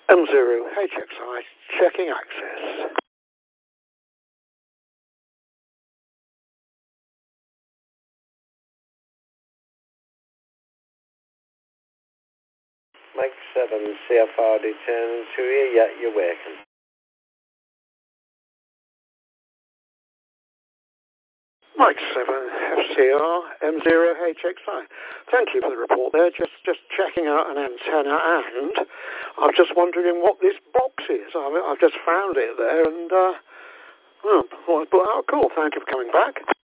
M0HXI, checking access. Mike 7, CFR returning to you. Yeah, you're working. Mike 7, FCR, M0HXI. Thank you for the report there. Just checking out an antenna, and I'm just wondering what this box is. I've just found it there, and well, cool. Thank you for coming back.